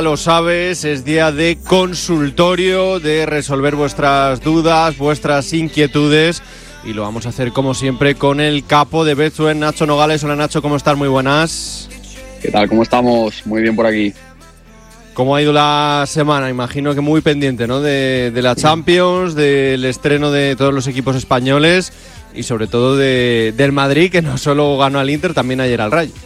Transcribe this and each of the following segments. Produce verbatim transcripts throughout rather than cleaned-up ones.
Lo sabes, es día de consultorio, de resolver vuestras dudas, vuestras inquietudes, y lo vamos a hacer como siempre con el capo de Betsuén, Nacho Nogales. Hola Nacho, ¿cómo estás? Muy buenas. ¿Qué tal? ¿Cómo estamos? Muy bien por aquí. ¿Cómo ha ido la semana? Imagino que muy pendiente, ¿no? De, de la Champions, del estreno de todos los equipos españoles y sobre todo de, del Madrid, que no solo ganó al Inter, también ayer al Rayo.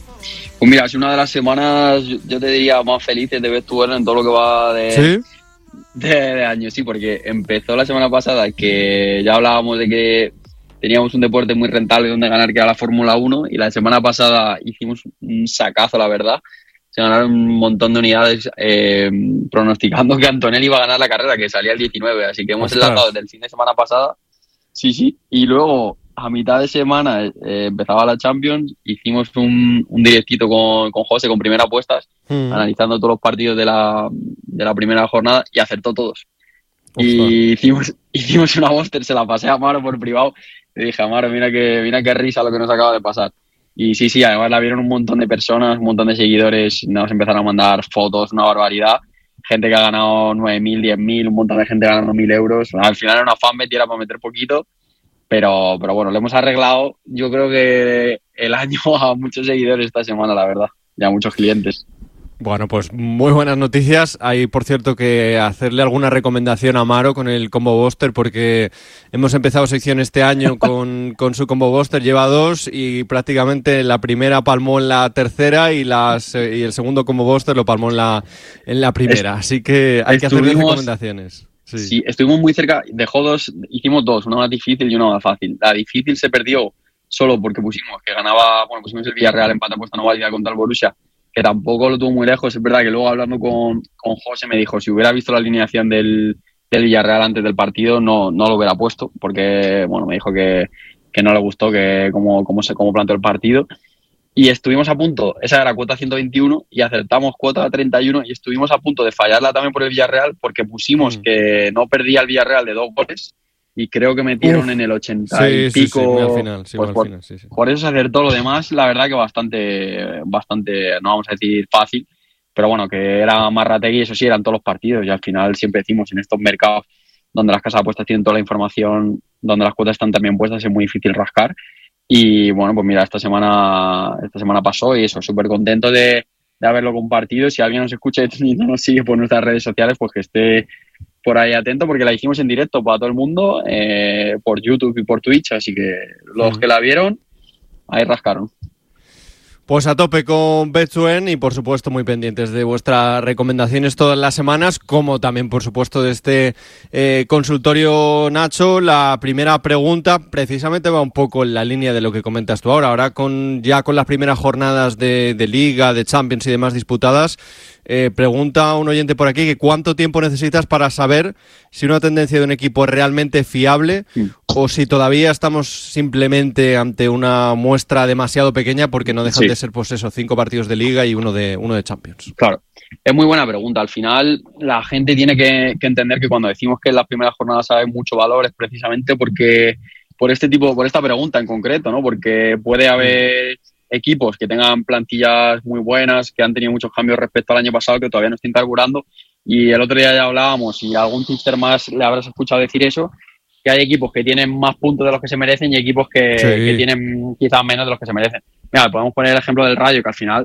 Pues mira, es una de las semanas, yo te diría, más felices de Betsuén en todo lo que va de, ¿Sí? de, de año. Sí, porque empezó la semana pasada, que ya hablábamos de que teníamos un deporte muy rentable donde ganar, que era la Fórmula uno, y la semana pasada hicimos un sacazo, la verdad. Se ganaron un montón de unidades eh, pronosticando que Antonelli iba a ganar la carrera, que salía el diecinueve, así que hemos enlazado desde el fin de semana pasada. Sí, sí, y luego a mitad de semana eh, empezaba la Champions, hicimos un, un directito con, con José, con Primera Apuestas, mm. analizando todos los partidos de la, de la primera jornada, y acertó todos. Uf, y hicimos, hicimos una Monster, se la pasé a Amaro por privado, le dije, Amaro, mira qué, mira qué risa lo que nos acaba de pasar. Y sí, sí, además la vieron un montón de personas, un montón de seguidores, nos empezaron a mandar fotos, una barbaridad. Gente que ha ganado nueve mil, diez mil, un montón de gente ganando mil euros. Al final era una fanbase y era para meter poquito, pero, pero bueno, lo hemos arreglado. Yo creo que el año a muchos seguidores esta semana, la verdad, y a muchos clientes. Bueno, pues muy buenas noticias. Hay, por cierto, que hacerle alguna recomendación a Amaro con el Combo Buster, porque hemos empezado sección este año con, con su Combo Buster, lleva dos y prácticamente la primera palmó en la tercera y, las, y el segundo Combo Buster lo palmó en la, en la primera. Así que hay que hacerle recomendaciones. Sí. sí, estuvimos muy cerca. Dejó dos, hicimos dos, una más difícil y una más fácil. La difícil se perdió solo porque pusimos que ganaba, bueno, pusimos el Villarreal empate apuesta no válida contra el Borussia, que tampoco lo tuvo muy lejos. Es verdad que luego hablando con, con José me dijo, si hubiera visto la alineación del, del Villarreal antes del partido no, no lo hubiera puesto, porque bueno, me dijo que, que no le gustó que cómo, cómo, se, cómo planteó el partido. Y estuvimos a punto, esa era cuota ciento veintiuno y acertamos cuota treinta y uno, y estuvimos a punto de fallarla también por el Villarreal, porque pusimos mm. que no perdía el Villarreal de dos goles y creo que metieron Uf. en el ochenta sí, y pico. Sí, sí, muy al final, sí, pues muy por, al final, sí, sí. por eso se acertó. Lo demás, la verdad que bastante, bastante, no vamos a decir fácil, pero bueno, que era Marrategui, eso sí, eran todos los partidos, y al final siempre decimos, en estos mercados donde las casas de apuestas tienen toda la información, donde las cuotas están también puestas, es muy difícil rascar. Y bueno, pues mira, esta semana esta semana pasó y eso, súper contento de, de haberlo compartido. Si alguien nos escucha y no nos sigue por nuestras redes sociales, pues que esté por ahí atento, porque la hicimos en directo para todo el mundo, eh, por YouTube y por Twitch, así que los que la vieron, ahí rascaron. Pues a tope con Betsuén y por supuesto muy pendientes de vuestras recomendaciones todas las semanas, como también por supuesto de este eh, consultorio, Nacho. La primera pregunta precisamente va un poco en la línea de lo que comentas tú ahora. Ahora con ya con las primeras jornadas de, de Liga, de Champions y demás disputadas, eh, pregunta un oyente por aquí que cuánto tiempo necesitas para saber si una tendencia de un equipo es realmente fiable sí. o si todavía estamos simplemente ante una muestra demasiado pequeña, porque no dejan sí. de ser pues eso, cinco partidos de Liga y uno de uno de Champions. Claro, es muy buena pregunta. Al final la gente tiene que, que entender que cuando decimos que en las primeras jornadas hay mucho valor es precisamente porque por este tipo, por esta pregunta en concreto, ¿no? Porque puede haber equipos que tengan plantillas muy buenas, que han tenido muchos cambios respecto al año pasado, que todavía no estén carburando. Y el otro día ya hablábamos, y a algún tipster más le habrás escuchado decir eso, que hay equipos que tienen más puntos de los que se merecen y equipos que, sí. que tienen quizás menos de los que se merecen. Mira, podemos poner el ejemplo del Rayo, que al final,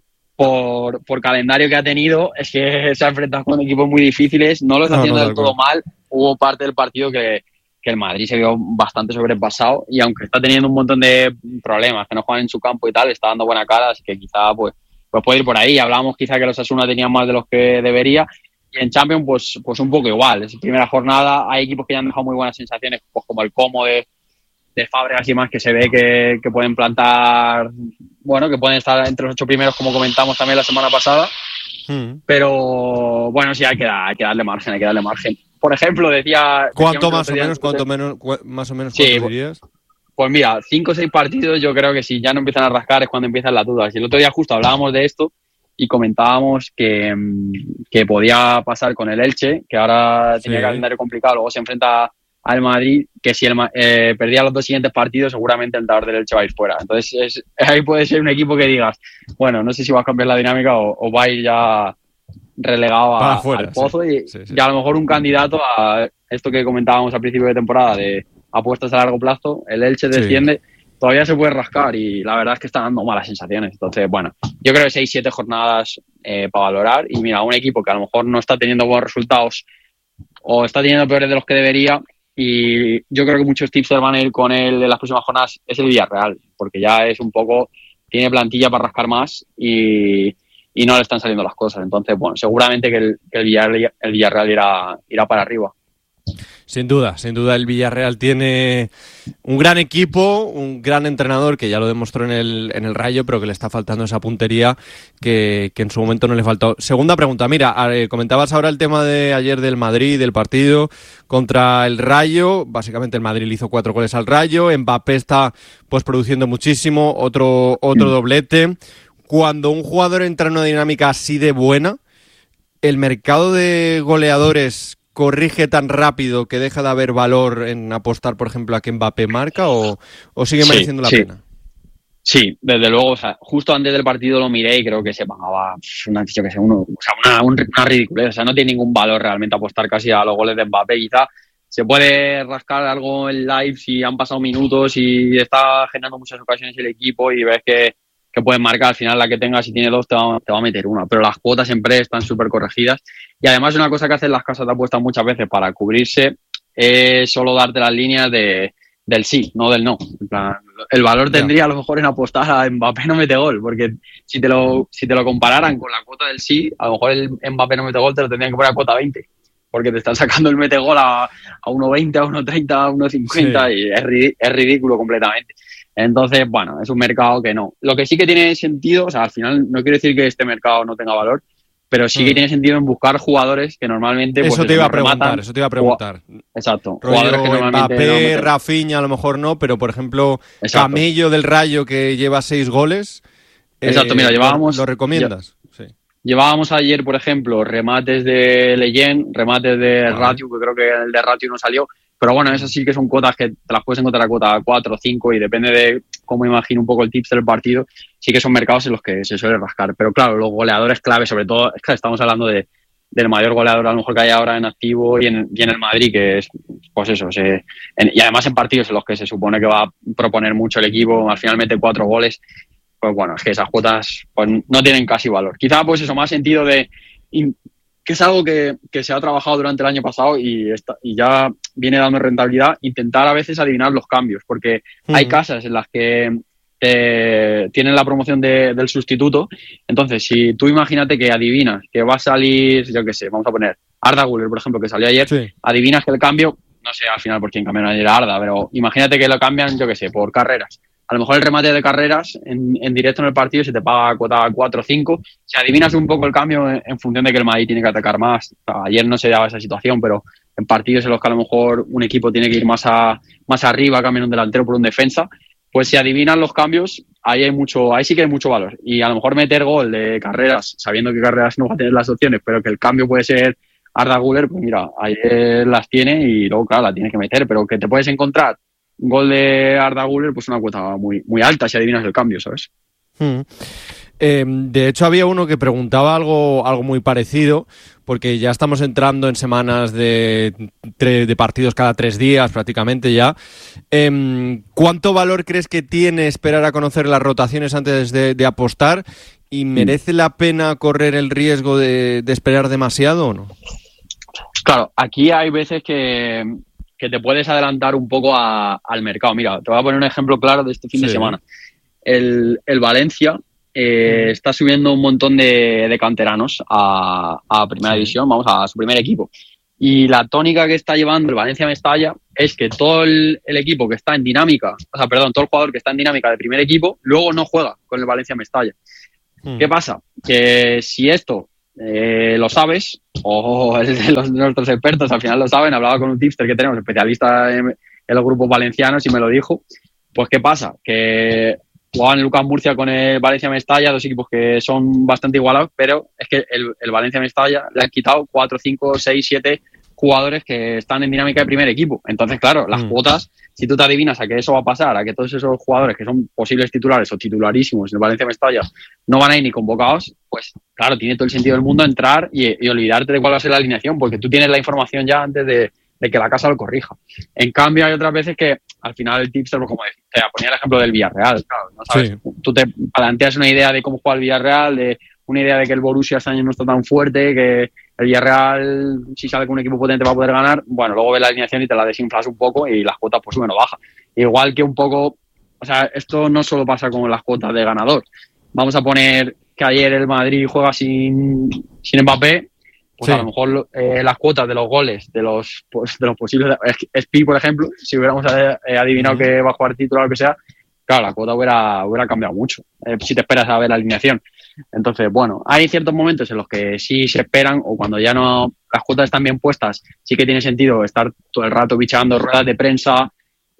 por, por calendario que ha tenido, es que se ha enfrentado con equipos muy difíciles, no lo está no, haciendo no, del todo mal. Hubo parte del partido que, que el Madrid se vio bastante sobrepasado, y aunque está teniendo un montón de problemas, que no juegan en su campo y tal, está dando buena cara, así que quizá pues, pues puede ir por ahí. Hablábamos quizá que los Osasuna tenían más de los que debería. Y en Champions, pues, pues un poco igual. Es primera jornada, hay equipos que ya han dejado muy buenas sensaciones, pues como el Como de, de Fábregas y más, que se ve que, que pueden plantar, bueno, que pueden estar entre los ocho primeros, como comentamos también la semana pasada. Mm. Pero bueno, sí, hay que, hay que darle margen, hay que darle margen. Por ejemplo, decía... ¿Cuánto más o menos, cuánto menos, cu- más o menos, cuánto sí, dirías? Pues mira, cinco o seis partidos, yo creo que si ya no empiezan a rascar es cuando empiezan las dudas. Y el otro día justo hablábamos de esto y comentábamos que, que podía pasar con el Elche, que ahora sí. tenía calendario complicado, luego se enfrenta al Madrid, que si el, eh, perdía los dos siguientes partidos, seguramente el entrenador del Elche va a ir fuera. Entonces es, ahí puede ser un equipo que digas, bueno, no sé si va a cambiar la dinámica o, o va a ir ya relegado a, afuera, al pozo sí. y, Sí, sí. y a lo mejor un candidato a esto que comentábamos al principio de temporada de apuestas a largo plazo, el Elche desciende, sí. Todavía se puede rascar y la verdad es que está dando malas sensaciones. Entonces, bueno, yo creo que seis siete jornadas eh, para valorar y mira, un equipo que a lo mejor no está teniendo buenos resultados o está teniendo peores de los que debería y yo creo que muchos tipsters van a ir con él en las próximas jornadas, es el Villarreal, porque ya es un poco, tiene plantilla para rascar más y, y no le están saliendo las cosas. Entonces, bueno, seguramente que el, que el, Villarreal, el Villarreal irá, irá para arriba. Sin duda, sin duda el Villarreal tiene un gran equipo, un gran entrenador que ya lo demostró en el, en el Rayo, pero que le está faltando esa puntería que, que en su momento no le faltó. Segunda pregunta, mira, eh, comentabas ahora el tema de ayer del Madrid, del partido contra el Rayo. Básicamente el Madrid le hizo cuatro goles al Rayo, Mbappé está pues produciendo muchísimo, otro, otro doblete. Cuando un jugador entra en una dinámica así de buena, el mercado de goleadores corrige tan rápido que deja de haber valor en apostar, por ejemplo, a que Mbappé marca o, o sigue mereciendo sí, la sí. pena? Sí, desde luego, o sea, justo antes del partido lo miré y creo que se pagaba una, que sé, uno, o sea, una, una ridiculez, o sea, no tiene ningún valor realmente apostar casi a los goles de Mbappé. Quizá se puede rascar algo en live si han pasado minutos y está generando muchas ocasiones el equipo y ves que, que pueden marcar, al final la que tenga, si tiene dos te va, te va a meter una, pero las cuotas en pre están súper corregidas y además una cosa que hacen las casas de apuestas muchas veces para cubrirse es solo darte las líneas de, del sí, no del no. En plan, el valor tendría a lo mejor en apostar a Mbappé no mete gol, porque si te lo si te lo compararan con la cuota del sí, a lo mejor el Mbappé no mete gol te lo tendrían que poner a cuota veinte, porque te están sacando el mete gol a, a uno veinte, a uno treinta, a uno cincuenta sí. Y es, es ridículo completamente. Entonces, bueno, es un mercado que no. Lo que sí que tiene sentido, o sea, al final no quiero decir que este mercado no tenga valor, pero sí que mm. tiene sentido en buscar jugadores que normalmente... Eso pues, te iba a rematan. preguntar, eso te iba a preguntar. Exacto. Rollo Jugadores que normalmente Mbappé, no Rafinha a lo mejor no, pero por ejemplo, Exacto. Camello del Rayo que lleva seis goles. Exacto, eh, mira, llevábamos... ¿Lo, lo recomiendas? Lle- sí. Llevábamos ayer, por ejemplo, remates de Leyen, remates de vale. Ratio, que creo que el de Ratio no salió. Pero bueno, esas sí que son cuotas que te las puedes encontrar a cuota cuatro o cinco y depende de cómo imagino un poco el tips del partido, sí que son mercados en los que se suele rascar. Pero claro, los goleadores clave, sobre todo, es que estamos hablando de, del mayor goleador a lo mejor que hay ahora en activo y en, y en el Madrid, que es, pues eso, se, en, y además en partidos en los que se supone que va a proponer mucho el equipo, al final mete cuatro goles, pues bueno, es que esas cuotas pues, no tienen casi valor. Quizá pues eso, más sentido de... que es algo que, que se ha trabajado durante el año pasado y, está, y ya viene dando rentabilidad, intentar a veces adivinar los cambios, porque uh-huh. hay casas en las que eh, tienen la promoción de, del sustituto. Entonces, si tú imagínate que adivinas que va a salir, yo qué sé, vamos a poner Arda Güler, por ejemplo, que salió ayer, sí. adivinas que el cambio, no sé al final por quién cambiaron ayer a Arda, pero imagínate que lo cambian, yo qué sé, por Carreras. A lo mejor el remate de Carreras en, en directo en el partido se te paga cuota cuatro o cinco. Si adivinas un poco el cambio en, en función de que el Madrid tiene que atacar más. O sea, ayer no se daba esa situación, pero en partidos en los que a lo mejor un equipo tiene que ir más, a, más arriba, cambiar un delantero por un defensa, pues si adivinan los cambios, ahí hay mucho, ahí sí que hay mucho valor. Y a lo mejor meter gol de Carreras, sabiendo que Carreras no va a tener las opciones, pero que el cambio puede ser Arda Güler, pues mira, ahí las tiene y luego, claro, la tiene que meter, pero que te puedes encontrar gol de Arda Güler, pues una cuota muy, muy alta si adivinas el cambio, ¿sabes? Hmm. Eh, de hecho, había uno que preguntaba algo, algo muy parecido, porque ya estamos entrando en semanas de, de partidos cada tres días prácticamente ya. Eh, ¿Cuánto valor crees que tiene esperar a conocer las rotaciones antes de, de apostar? ¿Y merece la pena correr el riesgo de, de esperar demasiado o no? Claro, aquí hay veces que... que te puedes adelantar un poco a, al mercado. Mira, te voy a poner un ejemplo claro de este fin sí. de semana. El, el Valencia eh, mm. está subiendo un montón de, de canteranos a, a Primera sí. División, vamos, a su primer equipo. Y la tónica que está llevando el Valencia Mestalla es que todo el, el equipo que está en dinámica, o sea, perdón, todo el jugador que está en dinámica de primer equipo, luego no juega con el Valencia Mestalla. Mm. ¿Qué pasa? Que si esto Eh, lo sabes, o los, nuestros expertos al final lo saben, hablaba con un tipster que tenemos, especialista en, en los grupos valencianos, y me lo dijo. Pues ¿qué pasa? Que jugaban el Lucas Murcia con el Valencia Mestalla, dos equipos que son bastante igualados, pero es que el, el Valencia Mestalla le han quitado cuatro, cinco, seis, siete jugadores que están en dinámica de primer equipo. Entonces, claro, las mm. cuotas, si tú te adivinas a que eso va a pasar, a que todos esos jugadores que son posibles titulares o titularísimos en el Valencia Mestalla no van a ir ni convocados, pues claro, tiene todo el sentido del mundo entrar y, y olvidarte de cuál va a ser la alineación, porque tú tienes la información ya antes de, de que la casa lo corrija. En cambio, hay otras veces que al final el tipster, como decía, ponía el ejemplo del Villarreal, claro, ¿no sabes? Sí. Tú te planteas una idea de cómo juega el Villarreal, de una idea de que el Borussia este año no está tan fuerte, que el Villarreal, si sale con un equipo potente, va a poder ganar. Bueno, luego ves la alineación y te la desinflas un poco y las cuotas pues suben o bajan. Igual que un poco, o sea, esto no solo pasa con las cuotas de ganador. Vamos a poner que ayer el Madrid juega sin, sin Mbappé, pues sí. A lo mejor eh, las cuotas de los goles, de los pues, de los posibles, Spi, por ejemplo, si hubiéramos eh, adivinado uh-huh. que va a jugar titular o lo que sea, claro, la cuota hubiera, hubiera cambiado mucho, eh, si te esperas a ver la alineación. Entonces, bueno, hay ciertos momentos en los que sí se esperan, o cuando ya no las cuotas están bien puestas, sí que tiene sentido estar todo el rato bichando ruedas de prensa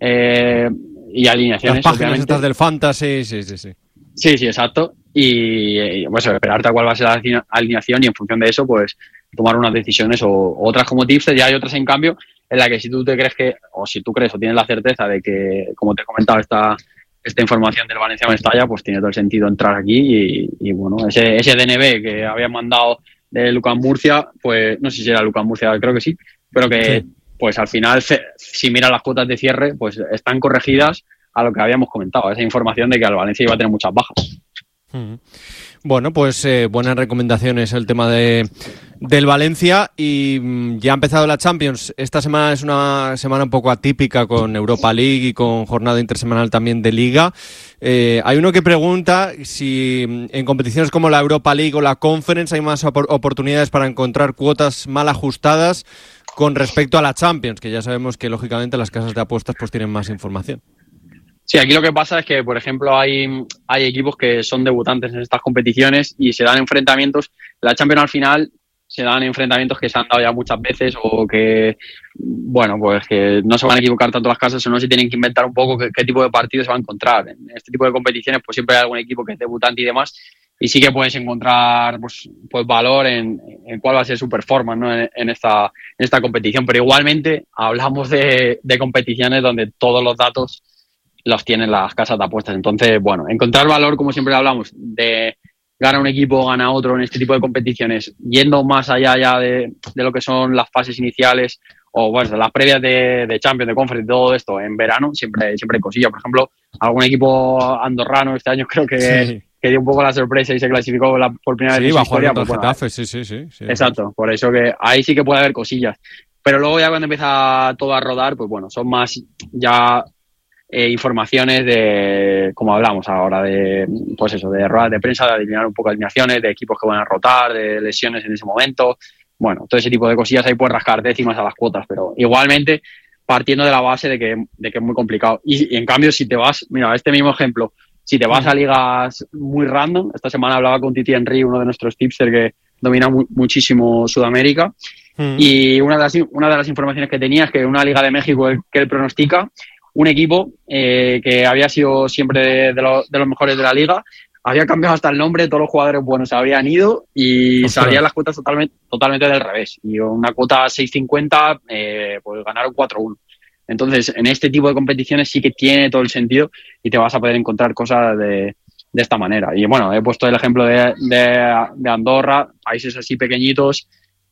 eh, y alineaciones. Las páginas obviamente. Estas del Fantasy, sí, sí, sí. Sí, sí, exacto. Y, y pues esperarte a cuál va a ser la alineación y en función de eso, pues tomar unas decisiones o, o otras como tips. Ya hay otras, en cambio, en la que si tú te crees que, o si tú crees o tienes la certeza de que, como te he comentado, esta esta información del Valencia Mestalla, pues tiene todo el sentido entrar aquí y, y bueno, ese, ese D N B que habían mandado de Lucas Murcia, pues no sé si era Lucas Murcia, creo que sí, pero que sí. Pues al final, si miras las cuotas de cierre, pues están corregidas a lo que habíamos comentado, esa información de que el Valencia iba a tener muchas bajas. Mm. Bueno, pues eh, buenas recomendaciones el tema de del Valencia y mmm, ya ha empezado la Champions. Esta semana es una semana un poco atípica con Europa League y con jornada intersemanal también de Liga. Eh, hay uno que pregunta si en competiciones como la Europa League o la Conference hay más op- oportunidades para encontrar cuotas mal ajustadas con respecto a la Champions, que ya sabemos que lógicamente las casas de apuestas pues tienen más información. Sí, aquí lo que pasa es que, por ejemplo, hay, hay equipos que son debutantes en estas competiciones y se dan enfrentamientos. La Champions al final se dan enfrentamientos que se han dado ya muchas veces o que, bueno, pues que no se van a equivocar tanto las casas o no se tienen que inventar un poco qué, qué tipo de partido se va a encontrar. En este tipo de competiciones pues siempre hay algún equipo que es debutante y demás y sí que puedes encontrar pues, pues valor en, en cuál va a ser su performance, ¿no? en, en, esta, en esta competición. Pero igualmente hablamos de, de competiciones donde todos los datos los tienen las casas de apuestas. Entonces, bueno, encontrar valor, como siempre hablamos, de gana un equipo, gana otro en este tipo de competiciones, yendo más allá ya de, de lo que son las fases iniciales o bueno, las previas de, de Champions, de Conference, todo esto en verano, siempre, siempre hay cosillas. Por ejemplo, algún equipo andorrano este año creo que, sí. que dio un poco la sorpresa y se clasificó la, por primera sí, vez en su historia. Pues, bueno, Getafe, sí, sí, sí, sí. Exacto, por eso que ahí sí que puede haber cosillas. Pero luego ya cuando empieza todo a rodar, pues bueno, son más ya eh, informaciones de, como hablamos ahora, de pues eso, de ruedas de prensa, de adivinar un poco alineaciones, de equipos que van a rotar, de lesiones en ese momento. Bueno, todo ese tipo de cosillas ahí puedes rascar décimas a las cuotas, pero igualmente partiendo de la base de que, de que es muy complicado. Y, y en cambio, si te vas, mira, este mismo ejemplo, si te vas a ligas muy random, esta semana hablaba con Titi Henry, uno de nuestros tipsters que domina mu- muchísimo Sudamérica, mm. y una de, las, una de las informaciones que tenía es que una liga de México que él pronostica, un equipo eh, que había sido siempre de, de, lo, de los mejores de la liga, había cambiado hasta el nombre, todos los jugadores buenos se habían ido y Ostras. salían las cuotas totalmente, totalmente del revés. Y una cuota seis cincuenta, eh, pues ganaron cuatro uno. Entonces, en este tipo de competiciones sí que tiene todo el sentido y te vas a poder encontrar cosas de, de esta manera. Y bueno, he puesto el ejemplo de, de, de Andorra, países así pequeñitos,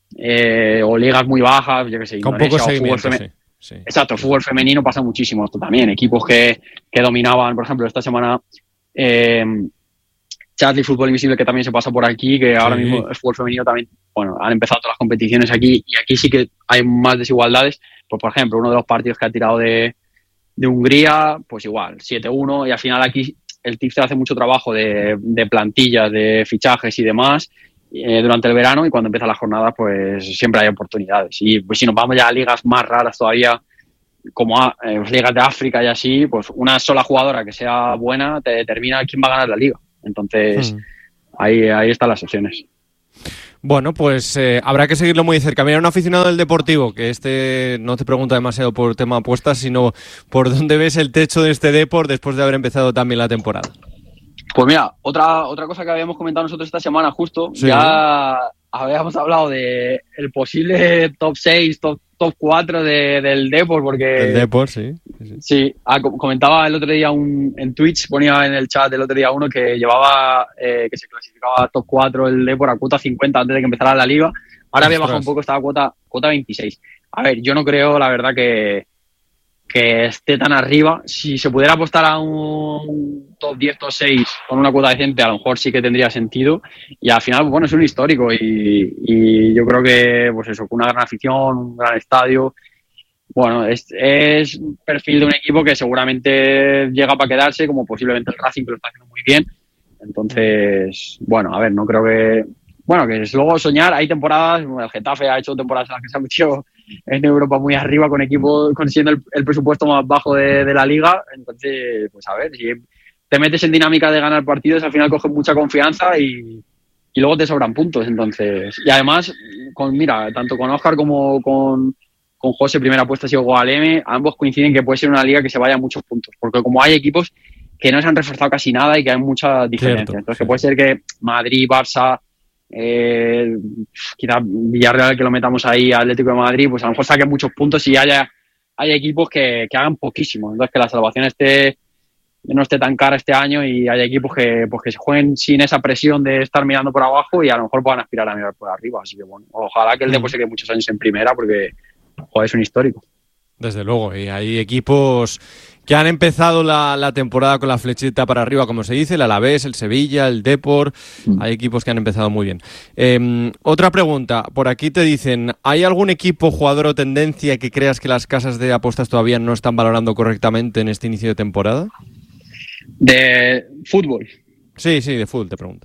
eh, o ligas muy bajas, yo que sé, con Indonesia, poco seguimiento, fútbol femenino. Sí, sí. Exacto, fútbol femenino pasa muchísimo esto también. Equipos que, que dominaban, por ejemplo, esta semana... Eh, Charlie Fútbol Invisible, que también se pasa por aquí, que ahora sí. mismo el fútbol femenino también, bueno, han empezado todas las competiciones aquí y aquí sí que hay más desigualdades. Pues, por ejemplo, uno de los partidos que ha tirado de, de Hungría, pues igual, siete uno, y al final aquí el tipster hace mucho trabajo de, de plantillas, de fichajes y demás eh, durante el verano, y cuando empieza la jornada, pues siempre hay oportunidades. Y pues si nos vamos ya a ligas más raras todavía, como a, eh, ligas de África y así, pues una sola jugadora que sea buena te determina quién va a ganar la liga. Entonces, hmm. ahí, ahí están las opciones. Bueno, pues eh, habrá que seguirlo muy de cerca. Mira, un aficionado del Deportivo, que este no te pregunta demasiado por tema apuestas, sino por dónde ves el techo de este Depor después de haber empezado también la temporada. Pues mira, otra otra cosa que habíamos comentado nosotros esta semana justo, sí. ya habíamos hablado de el posible top seis, top, top cuatro de, del Depor, porque... El Depor, sí. Sí, sí. sí ah, comentaba el otro día un, en Twitch, ponía en el chat el otro día uno que llevaba, eh, que se clasificaba top cuatro el Depor a cuota cincuenta antes de que empezara la liga. Ahora había bajado un poco, estaba a cuota, cuota veintiséis. A ver, yo no creo, la verdad, que, que esté tan arriba. Si se pudiera apostar a un top diez, top seis con una cuota decente, a lo mejor sí que tendría sentido. Y al final, bueno, es un histórico y, y yo creo que, pues eso, con una gran afición, un gran estadio. Bueno, es, es un perfil de un equipo que seguramente llega para quedarse, como posiblemente el Racing, que lo está haciendo muy bien. Entonces, bueno, a ver, no creo que... Bueno, que es luego soñar, hay temporadas, el Getafe ha hecho temporadas en las que se ha metido en Europa muy arriba con equipos consiguiendo el, el presupuesto más bajo de, de la liga. Entonces, pues a ver, si te metes en dinámica de ganar partidos, al final coges mucha confianza y, y luego te sobran puntos. Entonces, y además, con mira, tanto con Óscar como con, con José, primera apuesta ha sido Gualeme, ambos coinciden que puede ser una liga que se vaya a muchos puntos, porque como hay equipos que no se han reforzado casi nada y que hay mucha diferencia. Cierto, entonces, sí. Que puede ser que Madrid, Barça, Eh, quizá Villarreal, que lo metamos ahí, Atlético de Madrid, pues a lo mejor saque muchos puntos y haya, haya equipos que, que hagan poquísimo, entonces que la salvación esté no esté tan cara este año y haya equipos que, pues que se jueguen sin esa presión de estar mirando por abajo y a lo mejor puedan aspirar a mirar por arriba, así que bueno, ojalá que el Depor se quede muchos años en primera porque joder, es un histórico. Desde luego, y hay equipos que han empezado la, la temporada con la flechita para arriba, como se dice, el Alavés, el Sevilla, el Depor, mm. hay equipos que han empezado muy bien. Eh, otra pregunta, por aquí te dicen, ¿hay algún equipo, jugador o tendencia que creas que las casas de apuestas todavía no están valorando correctamente en este inicio de temporada? ¿De fútbol? Sí, sí, de fútbol te pregunto.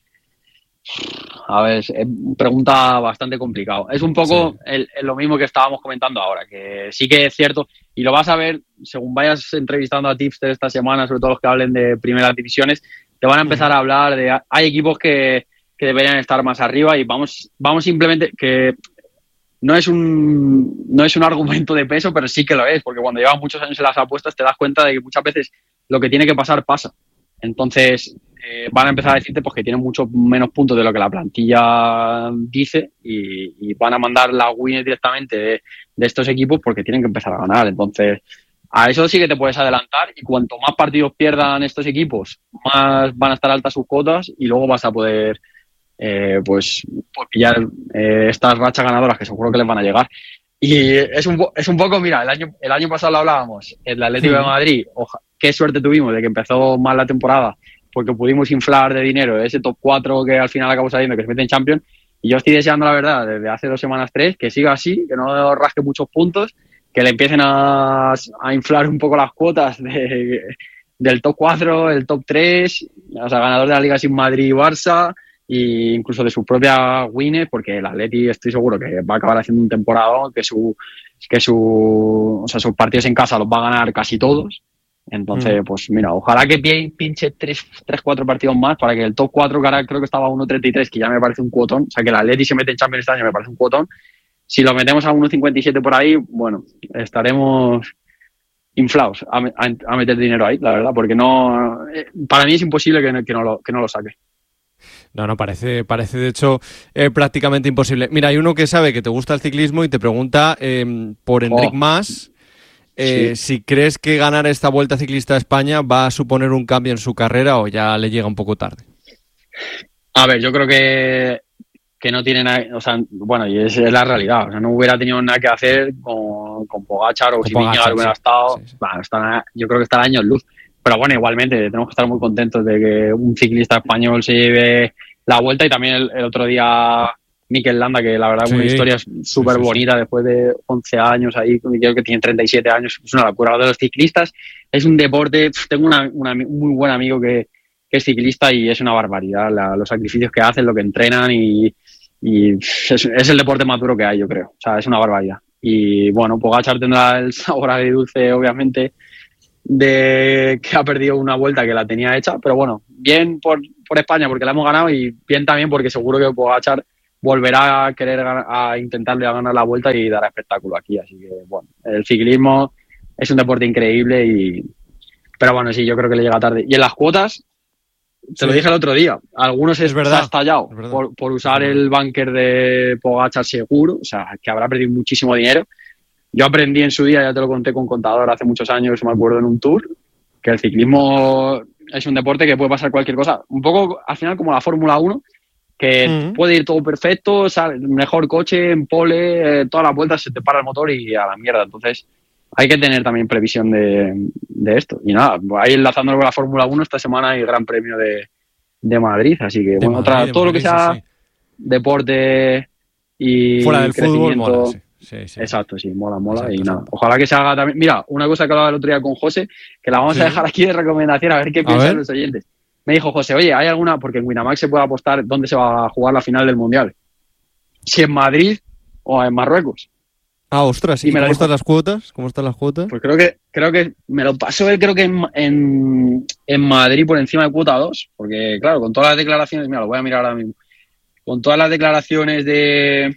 A ver, es pregunta bastante complicado. Es un poco sí. el, el, lo mismo que estábamos comentando ahora, que sí que es cierto, y lo vas a ver según vayas entrevistando a tipsters esta semana, sobre todo los que hablen de primeras divisiones, te van a empezar a hablar de... Hay equipos que, que deberían estar más arriba y vamos, vamos simplemente... que no es un no es un argumento de peso, pero sí que lo es, porque cuando llevas muchos años en las apuestas te das cuenta de que muchas veces lo que tiene que pasar pasa. Entonces... Eh, van a empezar a decirte pues, que tienen mucho menos puntos de lo que la plantilla dice y, y van a mandar las winners directamente de, de estos equipos porque tienen que empezar a ganar. Entonces, a eso sí que te puedes adelantar y cuanto más partidos pierdan estos equipos, más van a estar altas sus cotas y luego vas a poder eh, pues, pues pillar eh, estas rachas ganadoras que seguro que les van a llegar. Y es un, es un poco, mira, el año, el año pasado lo hablábamos, el Atlético de Madrid, oja, qué suerte tuvimos de que empezó mal la temporada porque pudimos inflar de dinero ese top cuatro que al final acabó saliendo, que se mete en Champions, y yo estoy deseando, la verdad, desde hace dos semanas, tres, que siga así, que no rasque muchos puntos, que le empiecen a, a inflar un poco las cuotas de, del top cuatro, el top tres, o sea, ganador de la Liga sin Madrid y Barça, e incluso de sus propias winners, porque el Atleti estoy seguro que va a acabar haciendo un temporada que su que su o sea, sus partidos en casa los va a ganar casi todos. Entonces, mm. pues mira, ojalá que pinche tres, cuatro partidos más para que el top cuatro, que ahora creo que estaba a uno treinta y tres, que ya me parece un cuotón, o sea, que el Atleti se mete en Champions este año me parece un cuotón. Si lo metemos a uno cincuenta y siete por ahí, bueno, estaremos inflados a, a, a meter dinero ahí, la verdad, porque no, para mí es imposible que no, que no, lo, que no lo saque. No, no, parece, parece de hecho eh, prácticamente imposible. Mira, hay uno que sabe que te gusta el ciclismo y te pregunta eh, por Enric oh. Mas. Eh, sí. Si crees que ganar esta Vuelta Ciclista a España va a suponer un cambio en su carrera o ya le llega un poco tarde. A ver, yo creo que, que no tiene nada, o sea, bueno, y es, es la realidad, o sea, no hubiera tenido nada que hacer con, con Pogačar o con si Vingegaard hubiera sí. estado, sí, sí. Bueno, está, yo creo que está el año en luz. Pero bueno, igualmente tenemos que estar muy contentos de que un ciclista español se lleve la Vuelta y también el, el otro día Mikel Landa, que la verdad es sí, una historia súper sí, sí, bonita sí. Después de once años ahí, creo que tiene treinta y siete años, es una locura. De los ciclistas es un deporte, tengo una, una, un muy buen amigo que, que es ciclista y es una barbaridad la, los sacrificios que hacen, lo que entrenan y, y es, es el deporte más duro que hay, yo creo, o sea, es una barbaridad. Y bueno, Pogačar tendrá el sabor agridulce, obviamente, de que ha perdido una Vuelta que la tenía hecha, pero bueno, bien por, por España porque la hemos ganado y bien también porque seguro que Pogačar volverá a querer a intentarle a ganar la Vuelta y dará espectáculo aquí, así que bueno, el ciclismo es un deporte increíble y pero bueno, sí, yo creo que le llega tarde. Y en las cuotas, te sí. lo dije el otro día, algunos es se verdad, ha estallado es verdad. por, por usar el bunker de Pogačar seguro, o sea, que habrá perdido muchísimo dinero. Yo aprendí en su día, ya te lo conté con Contador hace muchos años, me acuerdo, en un tour, que el ciclismo es un deporte que puede pasar cualquier cosa. Un poco, al final, como la Fórmula uno, que uh-huh. puede ir todo perfecto, sale, mejor coche, en pole, eh, todas las vueltas se te para el motor y a la mierda. Entonces, hay que tener también previsión de, de esto. Y nada, ahí enlazándolo con la Fórmula uno, esta semana hay el Gran Premio de, de Madrid. Así que, de bueno, Madrid, otra, todo Madrid, lo que sea sí, sí. deporte y fuera del crecimiento. Fútbol, mola, sí. Sí, sí. Exacto, sí, mola, mola. Exacto, y nada, exacto. ojalá que se haga también. Mira, una cosa que hablaba el otro día con José, que la vamos sí. a dejar aquí de recomendación, a ver qué piensan los oyentes. Me dijo José, oye, ¿hay alguna? Porque en Winamax se puede apostar dónde se va a jugar la final del Mundial. Si en Madrid o en Marruecos. Ah, ostras, ¿y, ¿y cómo dijo, están las cuotas? ¿Cómo están las cuotas? Pues creo que creo que me lo pasó él, creo que en, en, en Madrid por encima de cuota dos, porque claro, con todas las declaraciones, mira, lo voy a mirar ahora mismo, con todas las declaraciones de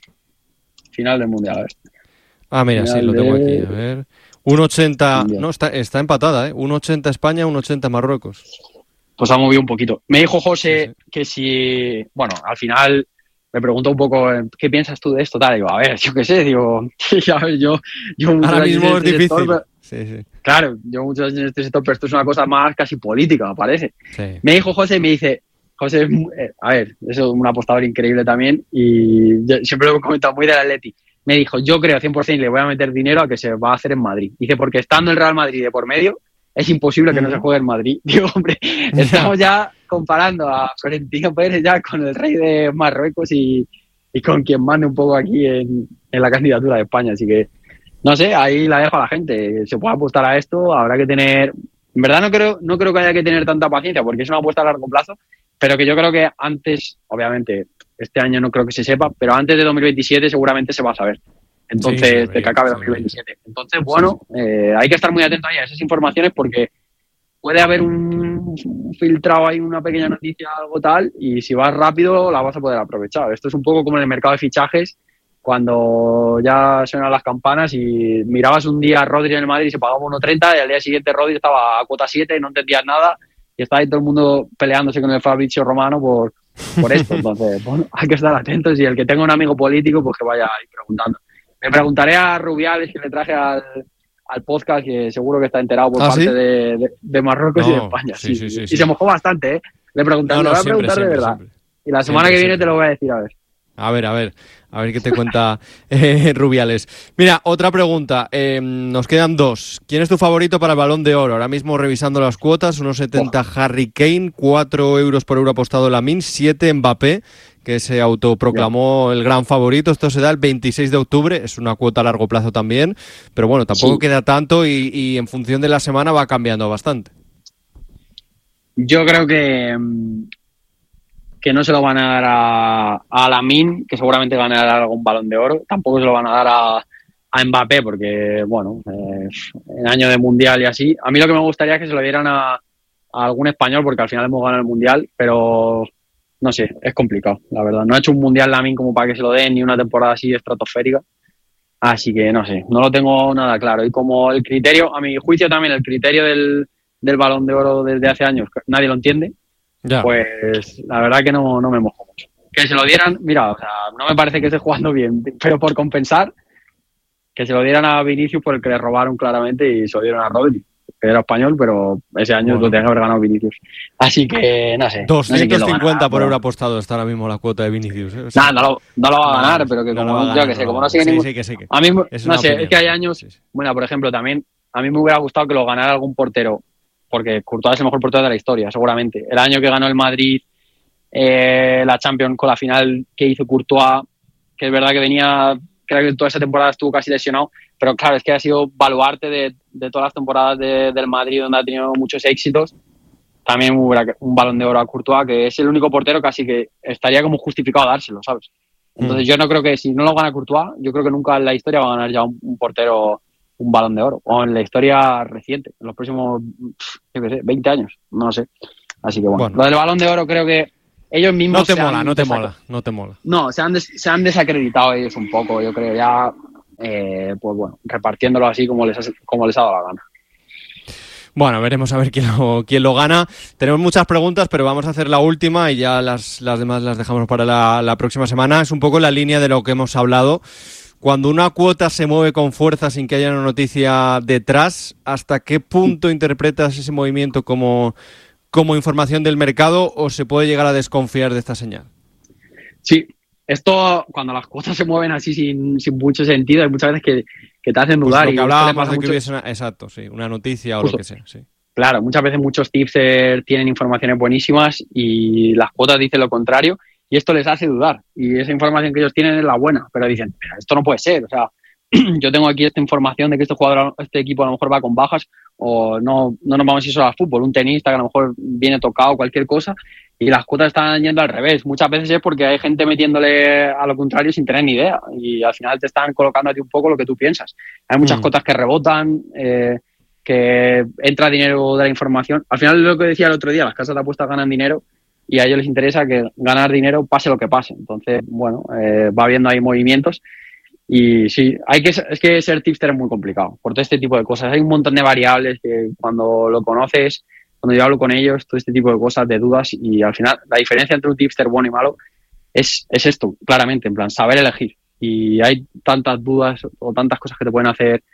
final del Mundial, a ver. Ah, mira, final sí, lo tengo de... aquí, a ver. uno ochenta, no, está, está empatada, ¿eh? uno ochenta España, uno ochenta Marruecos. Pues ha movido un poquito. Me dijo José sí, sí. que si, bueno, al final me preguntó un poco, ¿qué piensas tú de esto? Tal, digo, a ver, yo qué sé, digo, a ver, yo, yo ahora mismo es este difícil. Sector, sí, sí. Claro, yo muchos años en este sector, pero esto es una cosa más casi política, me parece. Sí. Me dijo José, me dice, José, a ver, eso es un apostador increíble también y yo siempre lo he comentado muy del Atleti. Me dijo, yo creo cien por ciento le voy a meter dinero a que se va a hacer en Madrid. Dice, porque estando el Real Madrid de por medio, es imposible que uh-huh. no se juegue en Madrid. Digo, hombre, estamos ya comparando a Florentino Pérez ya con el rey de Marruecos y, y con quien mande un poco aquí en, en la candidatura de España. Así que, no sé, ahí la dejo a la gente. Se puede apostar a esto, habrá que tener... En verdad no creo, no creo que haya que tener tanta paciencia porque es una apuesta a largo plazo, pero que yo creo que antes, obviamente, este año no creo que se sepa, pero antes de dos mil veintisiete seguramente se va a saber. Entonces, sí, de que acabe dos mil veintisiete. Entonces, bueno, eh, hay que estar muy atento ahí a esas informaciones porque puede haber un, un filtrado ahí, una pequeña noticia, algo tal, y si vas rápido la vas a poder aprovechar. Esto es un poco como en el mercado de fichajes, cuando ya suenan las campanas y mirabas un día a Rodri en el Madrid y se pagaba uno treinta y al día siguiente Rodri estaba a cuota siete y no entendías nada y estaba ahí todo el mundo peleándose con el Fabrizio Romano por, por esto. Entonces, bueno, hay que estar atentos y el que tenga un amigo político, pues que vaya ahí preguntando. Me preguntaré a Rubiales, que le traje al, al podcast, que seguro que está enterado por ¿Ah, parte ¿sí? de, de, de Marruecos no, y de España. Sí, sí, sí, sí, y sí. se mojó bastante, ¿eh? Le preguntaré, no, no, le voy a siempre, preguntar siempre, de verdad. Siempre. Y la semana Siempre, que viene siempre. te lo voy a decir, a ver. A ver, a ver, a ver qué te cuenta eh, Rubiales. Mira, otra pregunta. Eh, nos quedan dos. ¿Quién es tu favorito para el Balón de Oro? Ahora mismo revisando las cuotas, uno setenta oh. Harry Kane, cuatro euros por euro apostado Lamine, siete Mbappé, que se autoproclamó yeah. el gran favorito. Esto se da el veintiséis de octubre, es una cuota a largo plazo también, pero bueno, tampoco sí. queda tanto y, y en función de la semana va cambiando bastante. Yo creo que... que no se lo van a dar a, a Lamine, que seguramente van a dar algún Balón de Oro. Tampoco se lo van a dar a, a Mbappé, porque, bueno, eh, en año de Mundial y así. A mí lo que me gustaría es que se lo dieran a, a algún español, porque al final hemos ganado el Mundial, pero no sé, es complicado, la verdad. No ha hecho un Mundial Lamine como para que se lo den, ni una temporada así estratosférica. Así que, no sé, no lo tengo nada claro. Y como el criterio, a mi juicio también, el criterio del, del Balón de Oro desde hace años, nadie lo entiende. Ya. Pues la verdad que no, no me mojo mucho. Que se lo dieran, mira, o sea, no me parece que esté jugando bien, pero por compensar, que se lo dieran a Vinicius por el que le robaron claramente y se lo dieron a Rodri, que era español, pero ese año bueno. lo tenía que haber ganado Vinicius. Así que, no sé. doscientos cincuenta no sé por euro apostado está ahora mismo la cuota de Vinicius. ¿eh? O sea, nah, no, lo, no lo va a ganar, pero que no como, ganar, yo que sé, no como no sigue sí, ningún... Sí, que sí, que a mí, no sé, opinión, es que hay años... Sí, sí. Bueno, por ejemplo, también, a mí me hubiera gustado que lo ganara algún portero, porque Courtois es el mejor portero de la historia, seguramente. El año que ganó el Madrid eh, la Champions con la final que hizo Courtois, que es verdad que venía, creo que toda esa temporada estuvo casi lesionado, pero claro, es que ha sido baluarte de, de todas las temporadas de, del Madrid, donde ha tenido muchos éxitos. También hubiera un Balón de Oro a Courtois, que es el único portero casi que estaría como justificado dárselo, ¿sabes? Entonces mm. yo no creo que si no lo gana Courtois, yo creo que nunca en la historia va a ganar ya un, un portero un Balón de Oro, o en la historia reciente, en los próximos, yo qué sé, veinte años, no sé. Así que bueno, bueno. Lo del Balón de Oro creo que ellos mismos... No te mola, no te mola, no te mola. No, se han, des- se han desacreditado ellos un poco, yo creo, ya, eh, pues bueno, repartiéndolo así como les, ha, como les ha dado la gana. Bueno, veremos a ver quién lo, quién lo gana. Tenemos muchas preguntas, pero vamos a hacer la última y ya las, las demás las dejamos para la, la próxima semana. Es un poco la línea de lo que hemos hablado. Cuando una cuota se mueve con fuerza sin que haya una noticia detrás, ¿hasta qué punto interpretas ese movimiento como, como información del mercado o se puede llegar a desconfiar de esta señal? Sí, esto cuando las cuotas se mueven así sin, sin mucho sentido, hay muchas veces que, que te hacen dudar. Pues lo que hablábamos de que mucho... hubiese una... Exacto, sí, una noticia o Justo. lo que sea, sí. Claro, muchas veces muchos tipsters tienen informaciones buenísimas y las cuotas dicen lo contrario y esto les hace dudar. Y esa información que ellos tienen es la buena, pero dicen, pero esto no puede ser. O sea, yo tengo aquí esta información de que este jugador, este equipo a lo mejor va con bajas o no, no nos vamos a ir solo al fútbol. Un tenista que a lo mejor viene tocado, cualquier cosa, y las cuotas están yendo al revés. Muchas veces es porque hay gente metiéndole a lo contrario sin tener ni idea y al final te están colocando a ti un poco lo que tú piensas. Hay muchas mm. cuotas que rebotan, eh, que entra dinero de la información. Al final, lo que decía el otro día, las casas de apuestas ganan dinero y a ellos les interesa que ganar dinero pase lo que pase. Entonces, bueno, eh, va habiendo ahí movimientos y sí, hay que es que ser tipster es muy complicado por todo este tipo de cosas. Hay un montón de variables que cuando lo conoces, cuando yo hablo con ellos, todo este tipo de cosas, de dudas, y al final la diferencia entre un tipster bueno y malo es, es esto, claramente, en plan, saber elegir. Y hay tantas dudas o tantas cosas que te pueden hacer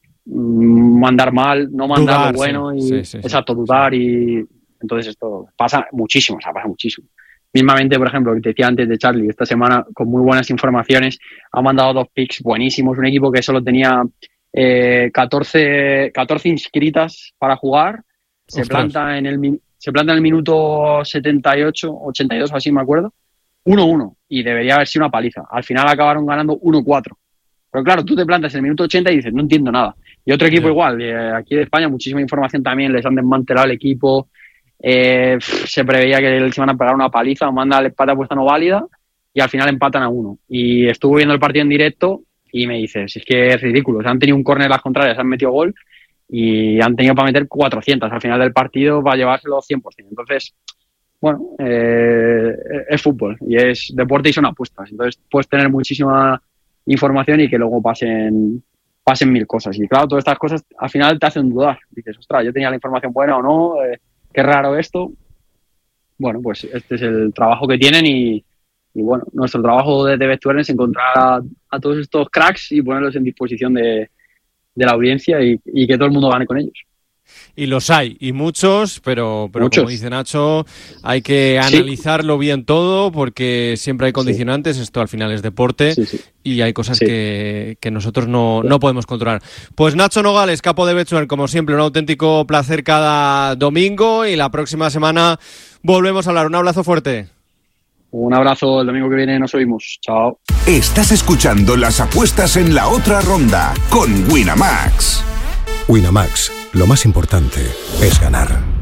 mandar mal, no mandar dudar, lo bueno, sí, y sí, sí, exacto, dudar, sí. Y entonces esto pasa muchísimo, o sea, pasa muchísimo. Mismamente, por ejemplo, que te decía antes de Charlie, esta semana con muy buenas informaciones ha mandado dos picks buenísimos, un equipo que solo tenía eh, catorce, catorce inscritas para jugar, se planta, en el, se planta en el minuto setenta y ocho, ochenta y dos, así me acuerdo, uno uno, y debería haber sido una paliza. Al final acabaron ganando uno cuatro. Pero claro, tú te plantas en el minuto ochenta y dices, no entiendo nada. Y otro equipo sí. igual, eh, aquí de España, muchísima información también, les han desmantelado el equipo, eh, pff, se preveía que les iban a pegar una paliza, manda el empate apuesta no válida y al final empatan a uno. Y estuve viendo el partido en directo y me dices, es que es ridículo, o sea, han tenido un córner las contrarias, han metido gol y han tenido para meter cuatrocientos al final del partido para llevárselo cien por ciento. Entonces, bueno, eh, es fútbol y es deporte y son apuestas. Entonces puedes tener muchísima información y que luego pasen pasen mil cosas. Y claro, todas estas cosas al final te hacen dudar. Dices, ostras, yo tenía la información buena o no, eh, qué raro esto. Bueno, pues este es el trabajo que tienen y, y bueno, nuestro trabajo de, de Bettuern es encontrar a, a todos estos cracks y ponerlos en disposición de, de la audiencia y, y que todo el mundo gane con ellos. Y los hay, y muchos, pero, pero muchos. Como dice Nacho, hay que analizarlo sí. bien todo porque siempre hay condicionantes, sí. esto al final es deporte sí, sí. y hay cosas sí. que, que nosotros no, no podemos controlar. Pues Nacho Nogales, capo de Bettuern, como siempre, un auténtico placer cada domingo y la próxima semana volvemos a hablar. Un abrazo fuerte. Un abrazo, el domingo que viene nos oímos. Chao. Estás escuchando las apuestas en la otra ronda con Winamax. Winamax, lo más importante es ganar.